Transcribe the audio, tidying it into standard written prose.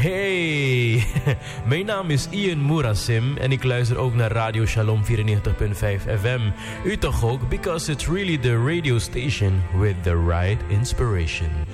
Hey, mijn naam is Ian Murasim en ik luister ook naar Radio Shalom 94.5 FM. U toch ook, because it's really the radio station with the right inspiration.